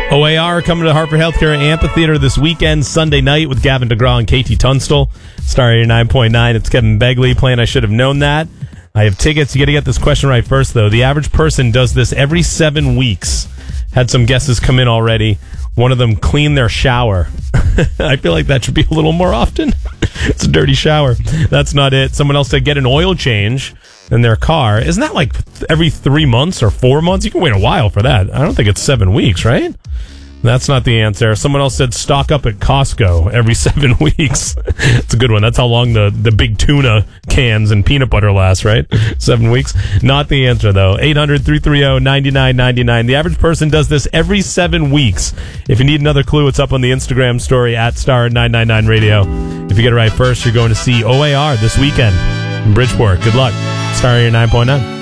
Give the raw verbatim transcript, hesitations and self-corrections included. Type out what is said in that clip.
O A R coming to Hartford Healthcare Amphitheater this weekend, Sunday night, with Gavin DeGraw and Katie Tunstall. Star eighty-nine point nine. It's Kevin Begley playing I Should Have Known That. I have tickets. You got to get this question right first, though. The average person does this every seven weeks. Had some guesses come in already. One of them clean their shower. I feel like that should be a little more often. It's a dirty shower. That's not it. Someone else said get an oil change in their car. Isn't that like every three months or four months? You can wait a while for that. I don't think it's seven weeks, right? That's not the answer. Someone else said stock up at Costco every seven weeks. It's a good one. That's how long the, the big tuna cans and peanut butter last, right? Seven weeks. Not the answer, though. eight hundred, three three zero, nine nine nine nine. The average person does this every seven weeks. If you need another clue, it's up on the Instagram story at star nine nine nine radio. If you get it right first, you're going to see O A R this weekend in Bridgeport. Good luck. Star eighty-nine point nine.